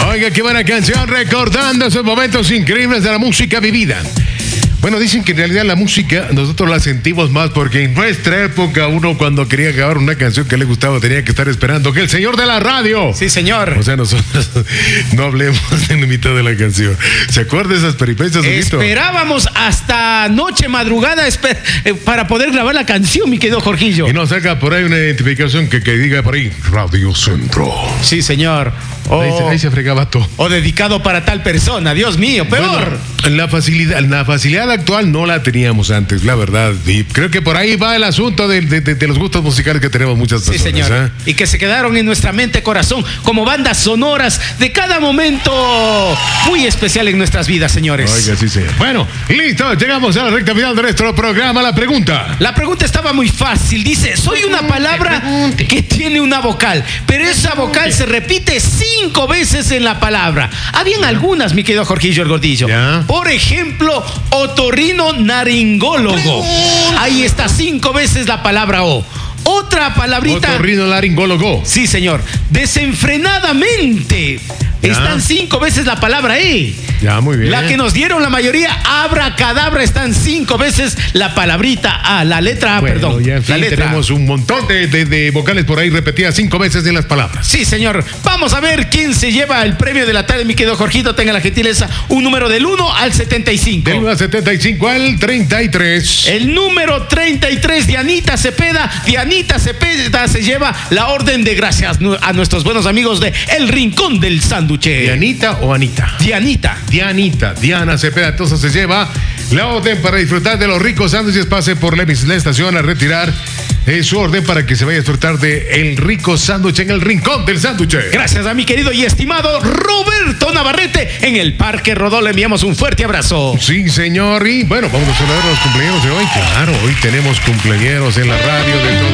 Oiga, qué buena canción, recordando esos momentos increíbles de la música vivida. Bueno, dicen que en realidad la música nosotros la sentimos más porque en nuestra época uno cuando quería grabar una canción que le gustaba tenía que estar esperando que el señor de la radio. Sí, señor. O sea, nosotros no hablemos en la mitad de la canción. ¿Se acuerda de esas peripecias, Huguito? Esperábamos hasta noche, madrugada para poder grabar la canción, mi querido Jorgillo. Y nos saca por ahí una identificación que diga por ahí Radio Centro. Sí, señor. Ahí se fregaba todo. O dedicado para tal persona, Dios mío, peor. Bueno, la facilidad actual no la teníamos antes, la verdad. Y creo que por ahí va el asunto de los gustos musicales que tenemos muchas personas. Sí, señor. Y que se quedaron en nuestra mente, corazón, como bandas sonoras de cada momento muy especial en nuestras vidas, señores. Oiga, sí, señor. Bueno, listo, llegamos a la recta final de nuestro programa. La pregunta estaba muy fácil. Dice, soy una palabra que tiene una vocal, pero esa vocal se repite 5 veces en la palabra. Habían algunas, mi querido Jorgillo el Gordillo. ¿Ya? Por ejemplo, otorrinolaringólogo. Ahí está 5 veces la palabra O. Otra palabrita. Otorrinolaringólogo. Sí, señor. Desenfrenadamente. ¿Ya? Están 5 veces la palabra E. Ya, muy bien. La que nos dieron la mayoría, abracadabra, están 5 veces la palabrita A, la letra A, perdón. Ya en fin, la letra tenemos un montón de vocales por ahí repetidas 5 veces en las palabras. Sí, señor. Vamos a ver quién se lleva el premio de la tarde, mi querido Jorgito. Tenga la gentileza, un número del 1 al 75. Del 1 al 75 al 33. El número 33, Dianita Cepeda. Dianita Cepeda se lleva la orden de gracias a nuestros buenos amigos de El Rincón del Sándwich. ¿Dianita o Anita? Diana Cepeda. Entonces se lleva la orden para disfrutar de los ricos sándwiches. Pase por la estación a retirar su orden para que se vaya a disfrutar de el rico sándwich en El Rincón del Sándwich. Gracias a mi querido y estimado Roberto Navarrete en el Parque Rodó. Le enviamos un fuerte abrazo. Sí, señor. Y bueno, vamos a celebrar los cumpleaños de hoy. Claro, hoy tenemos cumpleaños en la radio de